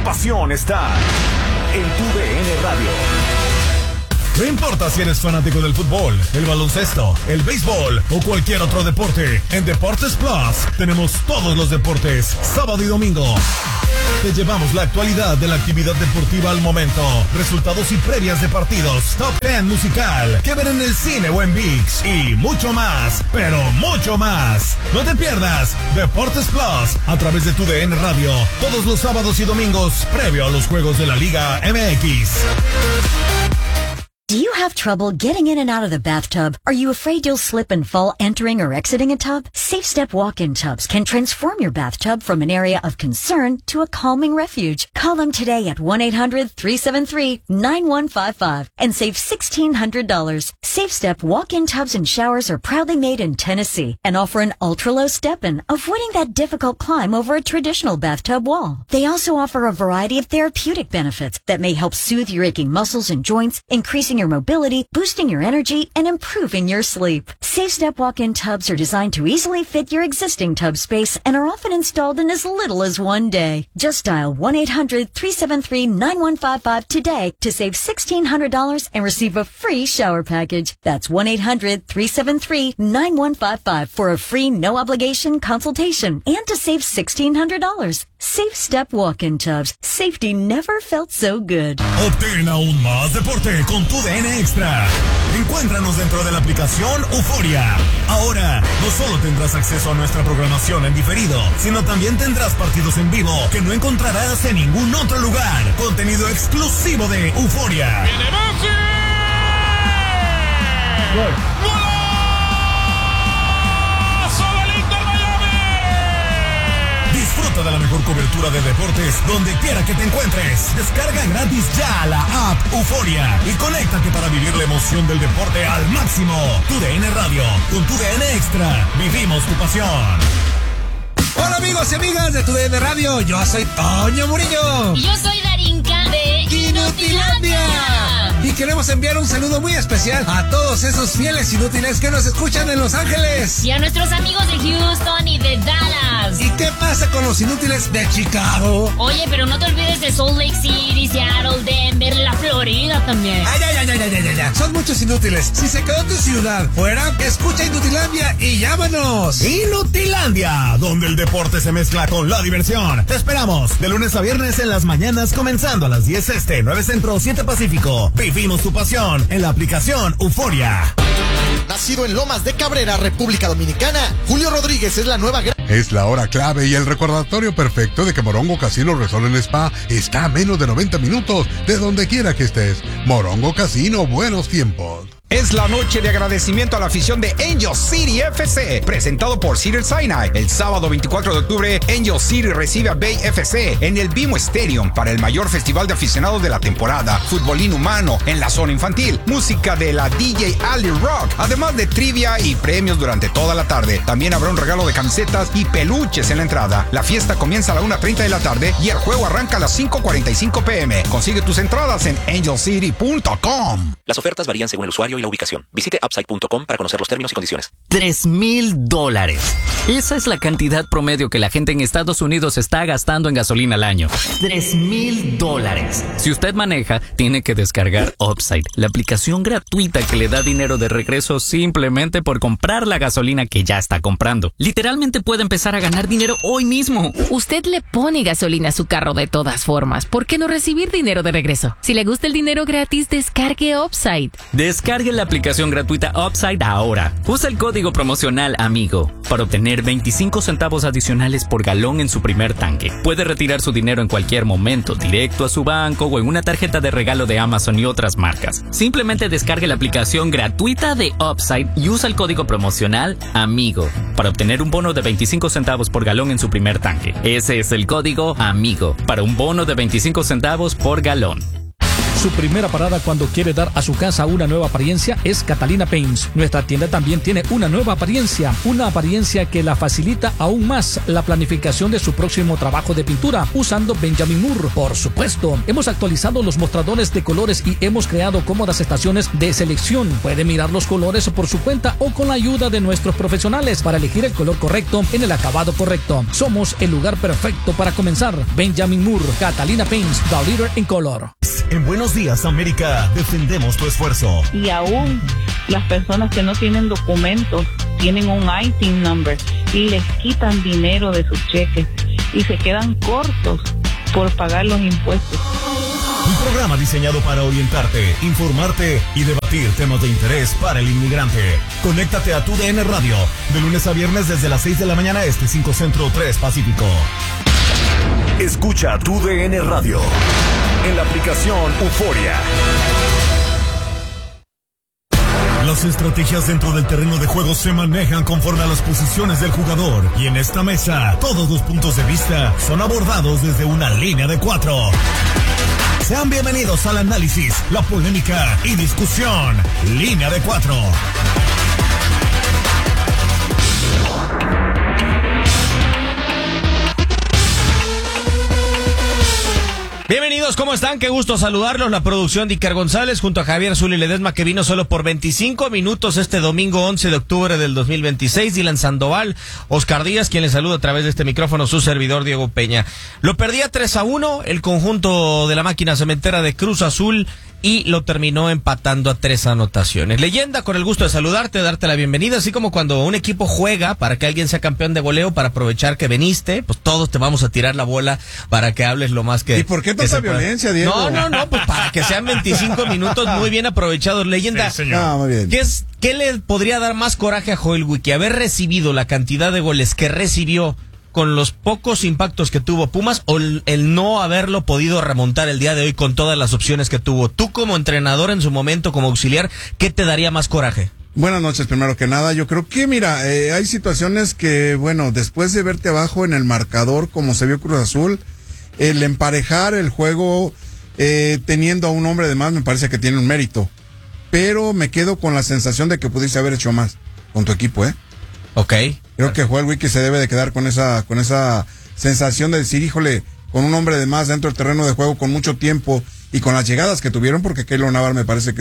pasión está en TUDN Radio. No importa si eres fanático del fútbol, el baloncesto, el béisbol o cualquier otro deporte, en Deportes Plus tenemos todos los deportes, sábado y domingo. Te llevamos la actualidad de la actividad deportiva al momento, resultados y previas de partidos, top 10 musical, que ver en el cine o en ViX y mucho más, pero mucho más. No te pierdas Deportes Plus a través de TUDN Radio, todos los sábados y domingos, previo a los juegos de la Liga MX. Do you have trouble getting in and out of the bathtub? Are you afraid you'll slip and fall entering or exiting a tub? Safe Step walk-in tubs can transform your bathtub from an area of concern to a calming refuge. Call them today at 1-800-373-9155 and save $1,600. Safe Step walk-in tubs and showers are proudly made in Tennessee and offer an ultra-low step-in, avoiding that difficult climb over a traditional bathtub wall. They also offer a variety of therapeutic benefits that may help soothe your aching muscles and joints, increasing your mobility, boosting your energy, and improving your sleep. Safe Step walk-in tubs are designed to easily fit your existing tub space and are often installed in as little as one day. Just dial 1-800-373-9155 today to save $1,600 and receive a free shower package. That's 1-800-373-9155 for a free no-obligation consultation and to save $1,600. Safe Step walk-in tubs. Safety never felt so good. Obtén aún más deporte con TUDN Extra. Encuéntranos dentro de la aplicación Euforia. Ahora, no solo tendrás acceso a nuestra programación en diferido, sino también tendrás partidos en vivo que no encontrarás en ningún otro lugar. Contenido exclusivo de Euforia. Disfruta de la mejor cobertura de deportes donde quiera que te encuentres. Descarga gratis ya la app Euforia y conéctate para vivir la emoción del deporte al máximo. TUDN Radio, con TUDN Extra, vivimos tu pasión. Hola amigos y amigas de TUDN Radio, yo soy Toño Murillo. Y yo soy Darinka de Inutilandia. Y queremos enviar un saludo muy especial a todos esos fieles inútiles que nos escuchan en Los Ángeles. Y a nuestros amigos de Houston y de Dallas. ¿Y qué pasa con los inútiles de Chicago? Oye, pero no te olvides de Salt Lake City, Seattle, Denver, la Florida también. Ay. Son muchos inútiles. Si se quedó tu ciudad fuera, escucha Inutilandia y llámanos. Inutilandia, donde el deporte se mezcla con la diversión. Te esperamos de lunes a viernes en las mañanas, comenzando a las 10 este, 9 centro, 7 pacífico. Vivimos tu pasión en la aplicación Euforia. Nacido en Lomas de Cabrera, República Dominicana, Julio Rodríguez es la nueva gran... Es la hora clave y el recordatorio perfecto de que Morongo Casino Resort en Spa está a menos de 90 minutos de donde quiera que estés. Morongo Casino, buenos tiempos. Es la noche de agradecimiento a la afición de Angel City FC, presentado por Cedar Sinai. El sábado 24 de octubre, Angel City recibe a Bay FC en el BMO Stadium para el mayor festival de aficionados de la temporada. Fútbol inhumano en la zona infantil, música de la DJ Ali Rock, además de trivia y premios durante toda la tarde. También habrá un regalo de camisetas y peluches en la entrada. La fiesta comienza a la 1:30 de la tarde y el juego arranca a las 5:45 p.m. Consigue tus entradas en angelcity.com. Las ofertas varían según el usuario y la ubicación. Visite upside.com para conocer los términos y condiciones. $3,000. Esa es la cantidad promedio que la gente en Estados Unidos está gastando en gasolina al año. $3,000. Si usted maneja, tiene que descargar Upside, la aplicación gratuita que le da dinero de regreso simplemente por comprar la gasolina que ya está comprando. Literalmente puede empezar a ganar dinero hoy mismo. Usted le pone gasolina a su carro de todas formas. ¿Por qué no recibir dinero de regreso? Si le gusta el dinero gratis, descargue Upside. Descargue la aplicación gratuita Upside ahora. Usa el código promocional AMIGO para obtener 25 centavos adicionales por galón en su primer tanque. Puede retirar su dinero en cualquier momento, directo a su banco o en una tarjeta de regalo de Amazon y otras marcas. Simplemente descargue la aplicación gratuita de Upside y usa el código promocional AMIGO para obtener un bono de 25 centavos por galón en su primer tanque. Ese es el código AMIGO para un bono de 25 centavos por galón. Su primera parada cuando quiere dar a su casa una nueva apariencia es Catalina Paints. Nuestra tienda también tiene una nueva apariencia, una apariencia que la facilita aún más la planificación de su próximo trabajo de pintura usando Benjamin Moore. Por supuesto, hemos actualizado los mostradores de colores y hemos creado cómodas estaciones de selección. Puede mirar los colores por su cuenta o con la ayuda de nuestros profesionales para elegir el color correcto en el acabado correcto. Somos el lugar perfecto para comenzar. Benjamin Moore, Catalina Paints, the leader in color. En Buenos Días, América, defendemos tu esfuerzo. Y aún las personas que no tienen documentos tienen un ITIN number y les quitan dinero de sus cheques y se quedan cortos por pagar los impuestos. Un programa diseñado para orientarte, informarte y debatir temas de interés para el inmigrante. Conéctate a TUDN Radio, de lunes a viernes desde las 6 de la mañana este, 5 Centro, 3 Pacífico. Escucha TUDN Radio en la aplicación Euforia. Las estrategias dentro del terreno de juego se manejan conforme a las posiciones del jugador. Y en esta mesa, todos los puntos de vista son abordados desde una línea de 4. Sean bienvenidos al análisis, la polémica y discusión. Línea de 4. Bienvenidos, ¿cómo están? Qué gusto saludarlos. La producción de Iker González junto a Javier Zuli Ledesma, que vino solo por 25 minutos este domingo 11 de octubre del 2026. Dylan Sandoval, Oscar Díaz, quien les saluda a través de este micrófono, su servidor Diego Peña. Lo perdía 3-1 el conjunto de la máquina cementera de Cruz Azul y lo terminó empatando a 3 anotaciones. Leyenda, con el gusto de saludarte, darte la bienvenida, así como cuando un equipo juega para que alguien sea campeón de goleo, para aprovechar que veniste, pues todos te vamos a tirar la bola para que hables lo más que... ¿Y por qué tanta violencia, Diego? No, pues para que sean 25 minutos muy bien aprovechados. Leyenda, sí, señor. Muy bien. ¿Qué le podría dar más coraje a Joel Wiki? Haber recibido la cantidad de goles que recibió con los pocos impactos que tuvo Pumas, o el no haberlo podido remontar el día de hoy con todas las opciones que tuvo. Tú como entrenador en su momento, como auxiliar, ¿qué te daría más coraje? Buenas noches, primero que nada. Yo creo que, mira, hay situaciones que, bueno, después de verte abajo en el marcador, como se vio Cruz Azul, el emparejar el juego teniendo a un hombre de más me parece que tiene un mérito. Pero me quedo con la sensación de que pudiste haber hecho más con tu equipo, Ok. Creo que Joel Wiki se debe de quedar con esa sensación de decir, híjole, con un hombre de más dentro del terreno de juego, con mucho tiempo y con las llegadas que tuvieron, porque Keylor Navas me parece que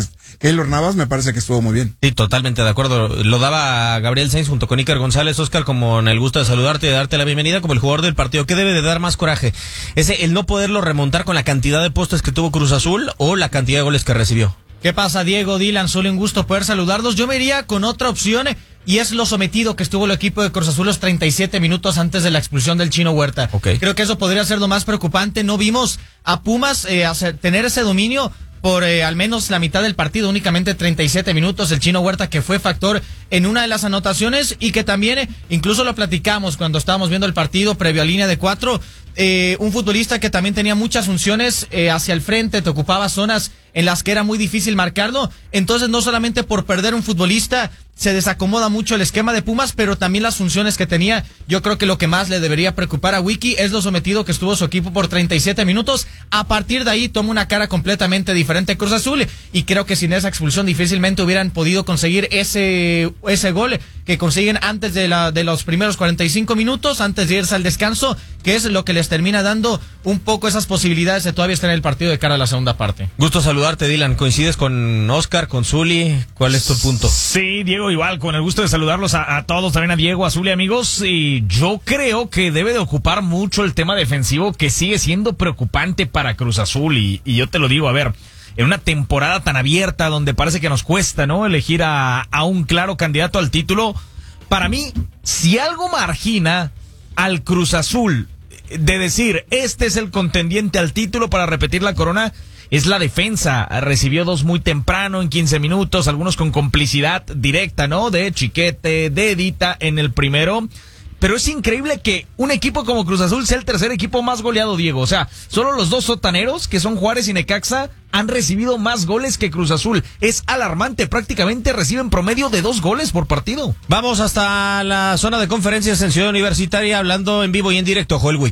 estuvo muy bien. Sí, totalmente de acuerdo. Lo daba Gabriel Sainz junto con Iker González. Oscar, como en el gusto de saludarte y de darte la bienvenida como el jugador del partido. ¿Qué debe de dar más coraje? ¿El no poderlo remontar con la cantidad de postes que tuvo Cruz Azul o la cantidad de goles que recibió? ¿Qué pasa, Diego, Dylan? Solo un gusto poder saludarlos. Yo me iría con otra opción, y es lo sometido que estuvo el equipo de Cruz Azul los 37 minutos antes de la expulsión del Chino Huerta. Okay. Creo que eso podría ser lo más preocupante. No vimos a Pumas tener ese dominio por al menos la mitad del partido, únicamente 37 minutos. El Chino Huerta, que fue factor en una de las anotaciones y que también, incluso lo platicamos cuando estábamos viendo el partido previo a línea de 4, un futbolista que también tenía muchas funciones hacia el frente, te ocupaba zonas en las que era muy difícil marcarlo. Entonces, no solamente por perder un futbolista se desacomoda mucho el esquema de Pumas, pero también las funciones que tenía. Yo creo que lo que más le debería preocupar a Wiki es lo sometido que estuvo su equipo por 37 minutos. A partir de ahí toma una cara completamente diferente Cruz Azul, y creo que sin esa expulsión difícilmente hubieran podido conseguir ese gol que consiguen antes de los primeros 45 minutos, antes de irse al descanso, que es lo que les termina dando un poco esas posibilidades de todavía estar en el partido de cara a la segunda parte. Gusto saludarte, Dylan. ¿Coincides con Oscar, con Zuli? ¿Cuál es tu punto? Sí, Diego, igual, con el gusto de saludarlos a todos, también a Diego, a Zuli, amigos. Y yo creo que debe de ocupar mucho el tema defensivo, que sigue siendo preocupante para Cruz Azul. Y yo te lo digo, a ver, en una temporada tan abierta donde parece que nos cuesta, ¿no?, elegir a un claro candidato al título. Para mí, si algo margina al Cruz Azul de decir, este es el contendiente al título para repetir la corona, es la defensa. Recibió 2 muy temprano, en 15 minutos, algunos con complicidad directa, ¿no?, de Chiquete, de Edita en el primero. Pero es increíble que un equipo como Cruz Azul sea el tercer equipo más goleado, Diego. O sea, solo los 2 sotaneros, que son Juárez y Necaxa, han recibido más goles que Cruz Azul. Es alarmante, prácticamente reciben promedio de 2 goles por partido. Vamos hasta la zona de conferencias en Ciudad Universitaria, hablando en vivo y en directo, Joel Wiki.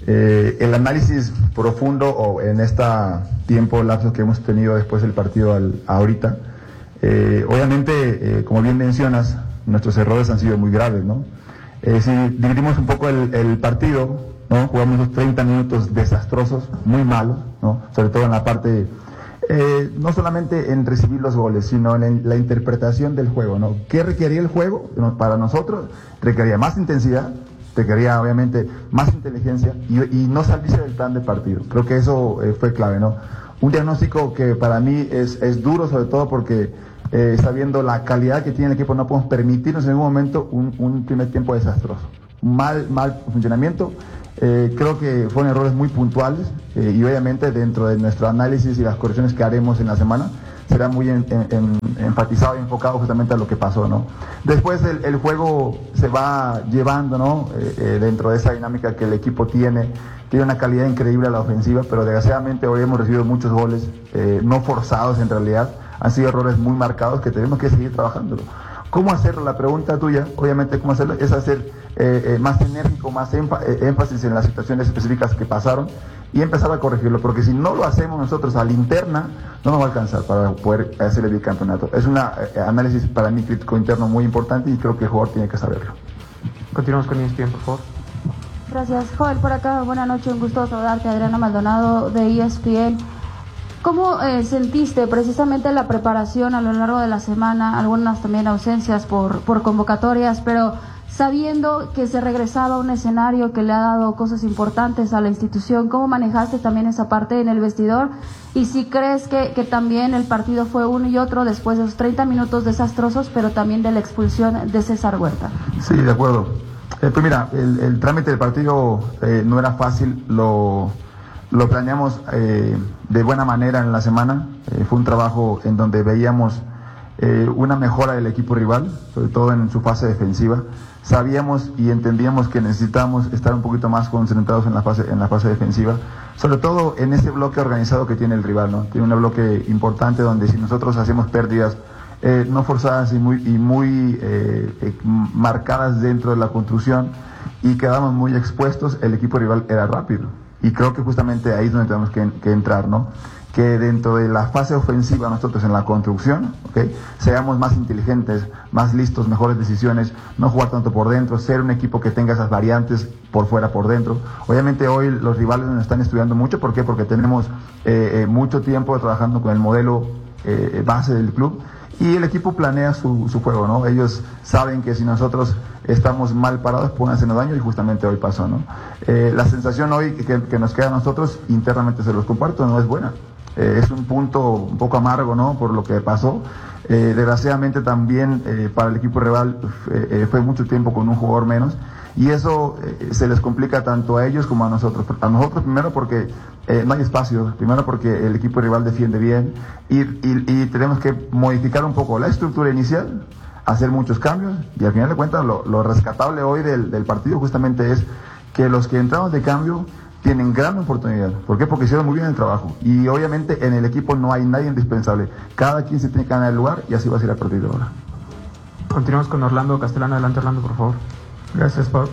El análisis profundo o en este lapso que hemos tenido después del partido ahorita, obviamente, como bien mencionas, nuestros errores han sido muy graves, ¿no? Si dividimos un poco el partido, ¿no? Jugamos unos 30 minutos desastrosos, muy malos, ¿no? Sobre todo en la parte, no solamente en recibir los goles, sino en la interpretación del juego, ¿no? ¿Qué requería el juego? Para nosotros requería más intensidad, requería obviamente más inteligencia y no salirse del plan de partido. Creo que eso fue clave, ¿no? Un diagnóstico que para mí es duro, sobre todo porque sabiendo la calidad que tiene el equipo, no podemos permitirnos en ningún momento un primer tiempo desastroso. Mal funcionamiento. Creo que fueron errores muy puntuales y obviamente dentro de nuestro análisis y las correcciones que haremos en la semana será muy enfatizado y enfocado justamente a lo que pasó, ¿no? Después el juego se va llevando, ¿no? Dentro de esa dinámica que el equipo tiene una calidad increíble a la ofensiva, pero desgraciadamente hoy hemos recibido muchos goles no forzados en realidad, han sido errores muy marcados que tenemos que seguir trabajándolo. ¿Cómo hacerlo? La pregunta tuya, obviamente, ¿cómo hacerlo? Es hacer más enérgico, más énfasis en las situaciones específicas que pasaron y empezar a corregirlo, porque si no lo hacemos nosotros a la interna, no nos va a alcanzar para poder hacer el bicampeonato. Es un análisis para mí crítico interno muy importante y creo que el jugador tiene que saberlo. Continuamos con ESPN, por favor. Gracias, Joel, por acá. Buenas noches, un gusto saludarte, Adriana Maldonado de ESPN. ¿Cómo sentiste precisamente la preparación a lo largo de la semana? Algunas también ausencias por convocatorias, pero sabiendo que se regresaba a un escenario que le ha dado cosas importantes a la institución, ¿cómo manejaste también esa parte en el vestidor? Y si crees que también el partido fue uno y otro después de esos 30 minutos desastrosos, pero también de la expulsión de César Huerta. Sí, de acuerdo. Pues mira, el trámite del partido no era fácil, lo planeamos de buena manera en la semana. Fue un trabajo en donde veíamos una mejora del equipo rival, sobre todo en su fase defensiva. Sabíamos y entendíamos que necesitábamos estar un poquito más concentrados en la fase defensiva, sobre todo en ese bloque organizado que tiene el rival, ¿no? Tiene un bloque importante donde si nosotros hacemos pérdidas no forzadas y muy marcadas dentro de la construcción y quedamos muy expuestos, el equipo rival era rápido. Y creo que justamente ahí es donde tenemos que entrar, ¿no? Que dentro de la fase ofensiva nosotros en la construcción, ¿okay? Seamos más inteligentes, más listos, mejores decisiones, no jugar tanto por dentro, ser un equipo que tenga esas variantes por fuera, por dentro. Obviamente hoy los rivales nos están estudiando mucho, ¿por qué? Porque tenemos mucho tiempo trabajando con el modelo base del club y el equipo planea su juego, ¿no? Ellos saben que si nosotros estamos mal parados pueden hacernos daño y justamente hoy pasó, ¿no? La sensación hoy que nos queda a nosotros, internamente se los comparto, no es buena. Es un punto un poco amargo, ¿no? Por lo que pasó. Desgraciadamente también para el equipo rival fue mucho tiempo con un jugador menos y eso se les complica tanto a ellos como a nosotros. A nosotros primero porque no hay espacio, primero porque el equipo rival defiende bien y tenemos que modificar un poco la estructura inicial, hacer muchos cambios y al final de cuentas lo rescatable hoy del partido justamente es que los que entramos de cambio tienen gran oportunidad. ¿Por qué? Porque hicieron muy bien el trabajo. Y obviamente en el equipo no hay nadie indispensable. Cada quien se tiene que ganar el lugar y así va a ser a partir de ahora. Continuamos con Orlando Castellano. Adelante, Orlando, por favor. Gracias, Pablo.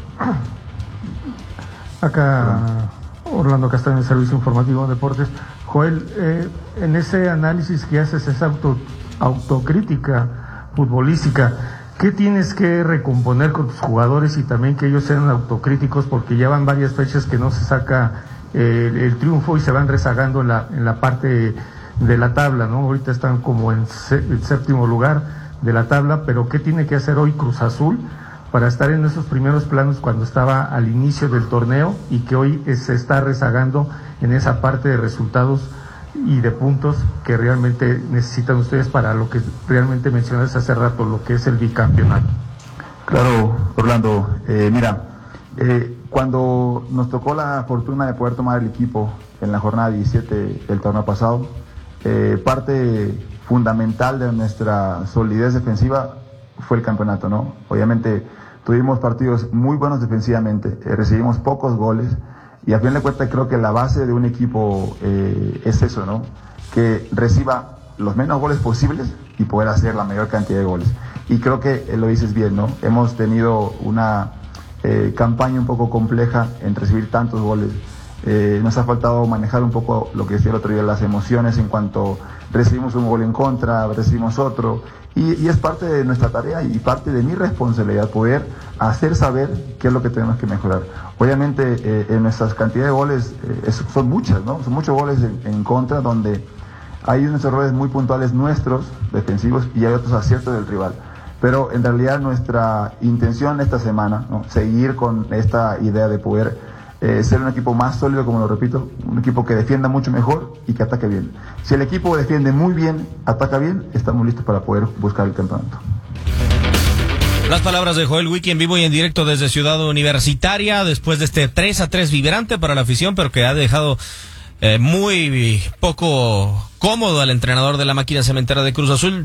Acá Orlando Castellano, Servicio Informativo de Deportes. Joel, en ese análisis que haces, esa autocrítica futbolística, ¿qué tienes que recomponer con tus jugadores y también que ellos sean autocríticos porque ya van varias fechas que no se saca el triunfo y se van rezagando en la parte de la tabla, ¿no? Ahorita están como en el séptimo lugar de la tabla, pero ¿qué tiene que hacer hoy Cruz Azul para estar en esos primeros planos cuando estaba al inicio del torneo y que hoy se está rezagando en esa parte de resultados y de puntos que realmente necesitan ustedes para lo que realmente mencionaste hace rato, lo que es el bicampeonato? Claro, Orlando, mira, cuando nos tocó la fortuna de poder tomar el equipo en la jornada 17 del torneo pasado, parte fundamental de nuestra solidez defensiva fue el campeonato, ¿no? Obviamente tuvimos partidos muy buenos defensivamente, recibimos pocos goles, y a fin de cuentas creo que la base de un equipo es eso, ¿no? Que reciba los menos goles posibles y poder hacer la mayor cantidad de goles. Y creo que lo dices bien, ¿no? Hemos tenido una campaña un poco compleja en recibir tantos goles. Nos ha faltado manejar un poco lo que decía el otro día, las emociones en cuanto recibimos un gol en contra, recibimos otro, y es parte de nuestra tarea y parte de mi responsabilidad poder hacer saber qué es lo que tenemos que mejorar. Obviamente en nuestras cantidades de goles son muchas, ¿no? Son muchos goles en contra, donde hay unos errores muy puntuales nuestros, defensivos, y hay otros aciertos del rival. Pero en realidad nuestra intención esta semana, ¿no? Seguir con esta idea de poder ser un equipo más sólido, como lo repito, un equipo que defienda mucho mejor y que ataque bien. Si el equipo defiende muy bien, ataca bien, estamos listos para poder buscar el campeonato. Las palabras de Joel Wiki en vivo y en directo desde Ciudad Universitaria, después de este 3-3 vibrante para la afición, pero que ha dejado muy poco cómodo al entrenador de la máquina cementera de Cruz Azul.